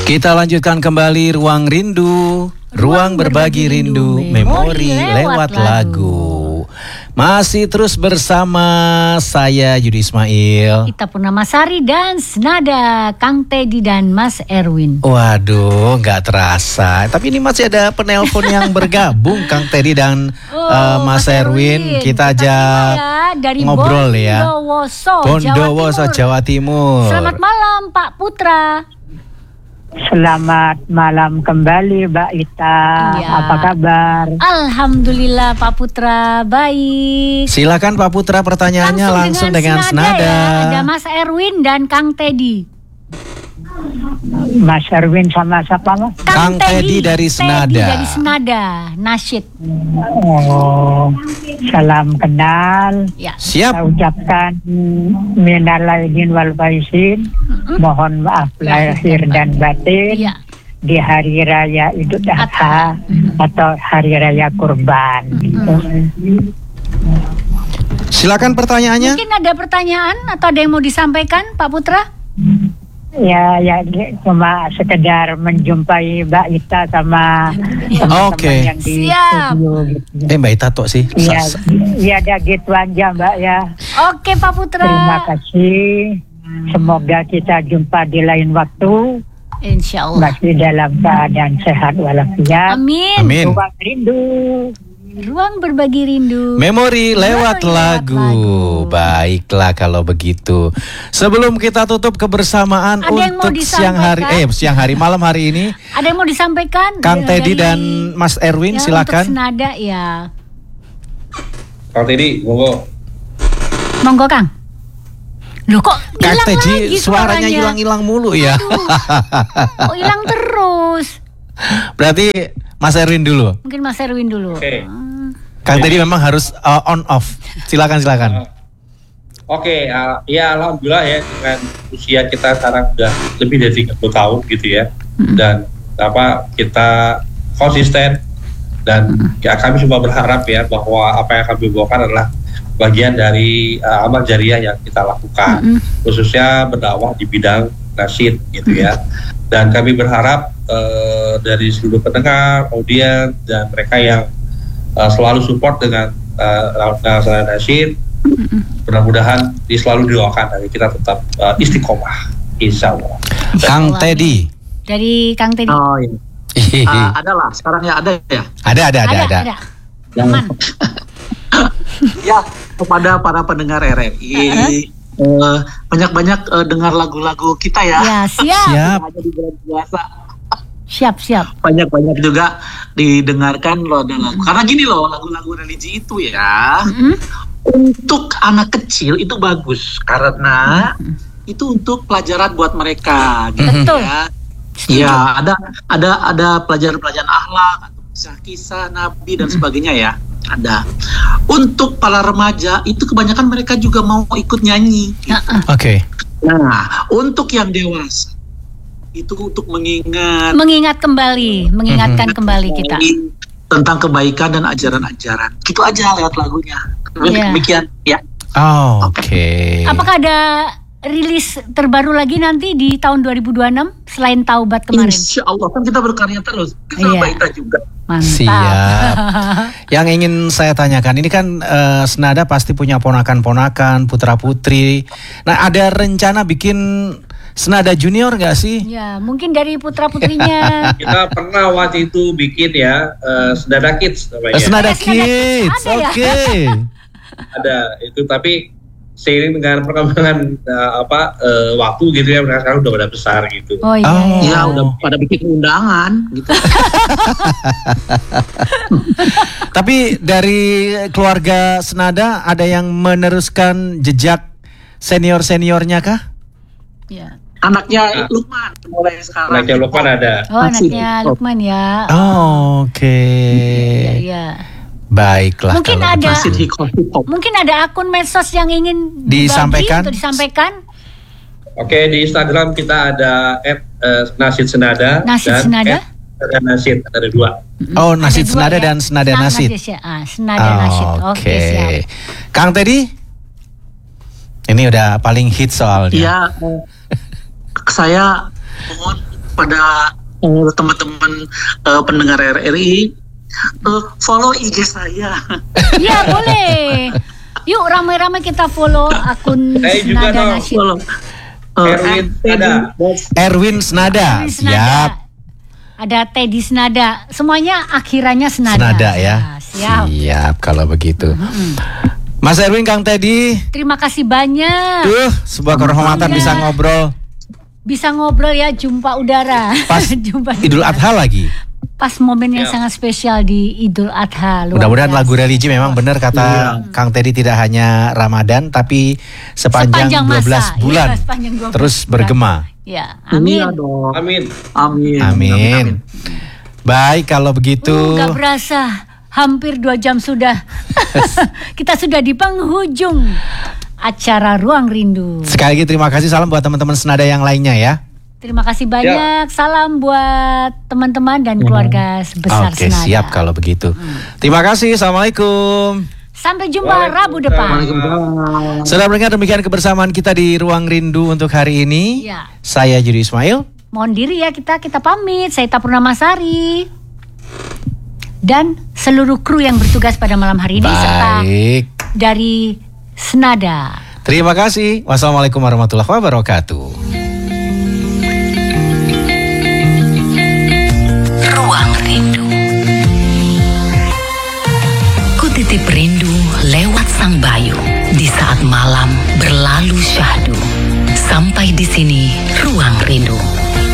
Kita lanjutkan kembali Ruang Rindu, ruang berbagi rindu, memori lewat lagu. Masih terus bersama saya Yudi Ismail, Ita Purnamasari dan Senada Kang Teddy dan Mas Erwin. Waduh, nggak terasa. Tapi ini masih ada penelpon yang bergabung, Kang Teddy dan Mas Erwin. Kita ajak dari ngobrol Bondowoso, Jawa Timur. Selamat malam Pak Putra. Selamat malam kembali Mbak Ita. Ya. Apa kabar? Alhamdulillah Pak Putra, baik. Silakan Pak Putra, pertanyaannya langsung dengan Senada. Ya. Ada Mas Erwin dan Kang Teddy. Mas Erwin sama siapa Mas? Kang Teddy dari Senada. Teddy dari Senada, nasyid. Oh, salam kenal. Ya. Siap. Saya ucapkan minal aidin wal faizin. Mohon maaf lahir dan batin. Iya. Di hari raya Idul Adha atau hari raya Kurban. Silakan pertanyaannya. Mungkin ada pertanyaan atau ada yang mau disampaikan Pak Putra? Ya, cuma sekedar menjumpai Mbak Ita sama teman-teman Oke. yang di Siap. studio. Gitu. Mbak Ita tuh sih. Iya, ada gitu aja Mbak ya. Oke Pak Putra. Terima kasih. Semoga kita jumpa di lain waktu. Insya Allah. Masih dalam keadaan sehat walafiat. Amin. Amin. Ruang rindu. Ruang berbagi rindu. Memori lewat lagu. Baiklah kalau begitu. Sebelum kita tutup kebersamaan Ada yang mau untuk siang hari malam hari ini, Ada yang mau disampaikan? Kang Teddy dan Mas Erwin ya, silakan. Untuk Senada ya. Kang Teddy, monggo. Monggo Kang. Loh kok Kang hilang Teddy lagi suaranya hilang-hilang mulu ya. Kok hilang terus? Berarti Mas Erwin dulu. Mungkin Mas Erwin dulu. Oke. Kang Teddy memang harus on off. Silakan. Oke, ya alhamdulillah ya dengan usia kita sekarang sudah lebih dari 30 tahun gitu ya. Dan kita konsisten dan ya, kami semua berharap ya bahwa apa yang kami bawakan adalah bagian dari amal jariah yang kita lakukan, khususnya berdakwah di bidang nasyid gitu ya. Dan kami berharap dari seluruh pendengar, audiens dan mereka yang selalu support dengan nasyid, mudah-mudahan selalu didoakan dan kita tetap istiqomah, insya Allah. Kang Teddy. Dari Kang Teddy. Oh iya. Ada lah, sekarang ya ada ya. Ada. Aman. Ya, kepada para pendengar RRI, banyak-banyak dengar lagu-lagu kita ya. Ya, siap. Ada di bulan puasa. Siap. Banyak-banyak juga didengarkan loh ada lagu. Karena gini loh, lagu-lagu religi itu ya, untuk anak kecil itu bagus karena itu untuk pelajaran buat mereka. Gitu. Betul. Ya. Ya, ada pelajaran-pelajaran akhlak, kisah-kisah Nabi dan sebagainya ya. Ada. Untuk para remaja itu kebanyakan mereka juga mau ikut nyanyi. Gitu. Oke. Nah, untuk yang dewasa itu untuk mengingatkan kembali kita tentang kebaikan dan ajaran-ajaran. Gitu aja lewat lagunya. Demikian ya. Oke. Apakah ada rilis terbaru lagi nanti di tahun 2026 selain Taubat kemarin? Insya Allah kan kita berkarya terus. Kita baiklah juga. Mantap. Siap. Yang ingin saya tanyakan ini kan Senada pasti punya ponakan-ponakan, putra-putri. Nah, ada rencana bikin Senada Junior nggak sih? Ya, mungkin dari putra-putrinya. Kita pernah waktu itu bikin ya Senada Kids namanya. Senada Kids. Ada ya? Oke. Ada itu, tapi seiring dengan perkembangan waktu gitu ya, mereka sekarang udah pada besar gitu. Oh iya. Ya udah pada bikin undangan gitu. Tapi dari keluarga Senada ada yang meneruskan jejak senior-seniornya kah? Ya. Anaknya Lukman mulai sekarang. Anaknya Lukman ada. Oh, anaknya Lukman ya. Oke. Iya. Baiklah. Mungkin kalau ada begitu. mungkin ada akun medsos yang ingin Disampaikan? disampaikan. Oke, di Instagram kita ada @nasyid senada dan @nasyid, ada 2. Oh, Nasyid Senada dan Senada Nasyid. Senada Nasyid. Oke, siap. Kang Teddy? Ini udah paling hit soalnya. Iya. Saya mohon pada teman-teman pendengar RRI, follow IG saya. Iya boleh. Yuk ramai-ramai kita follow akun juga Senada dong. Nasyid. Follow. Erwin Senada. Erwin Senada. Siap. Ada Teddy Senada. Semuanya akhirannya Senada. Senada ya. Siap. Siap kalau begitu. Mas Erwin, Kang Teddy. Terima kasih banyak. Tuh, sebuah kehormatan Ya. bisa ngobrol. Bisa ngobrol ya, jumpa udara. Pas Jumpa Idul udara. Adha lagi. Pas momen yang Ya. sangat spesial di Idul Adha. Luar Mudah-mudahan biasa. lagu religi memang benar kata Kang Teddy, tidak hanya Ramadan tapi sepanjang 12 masa. bulan Iya, sepanjang 12 terus bulan. bergema. Ya, Iya amin. dong. Amin. Amin. Amin. Baik kalau begitu. Gak berasa, hampir 2 jam sudah. Kita sudah di penghujung acara Ruang Rindu. Sekali lagi terima kasih, salam buat teman-teman Senada yang lainnya ya. Terima kasih banyak. Salam buat teman-teman dan keluarga sebesar Oke, Senada. siap kalau begitu. Terima kasih. Assalamualaikum. Sampai jumpa Rabu depan. Waalaikumsalam. Sudah mendengar demikian kebersamaan kita di Ruang Rindu untuk hari ini. Ya. Saya Judi Ismail. Mohon diri ya, kita pamit. Saya Ita Purnamasari dan seluruh kru yang bertugas pada malam hari ini serta Baik. dari Senada. Terima kasih. Wassalamualaikum warahmatullahi wabarakatuh. Ruang Rindu. Kutitip rindu lewat sang bayu di saat malam berlalu syahdu. Sampai di sini Ruang Rindu.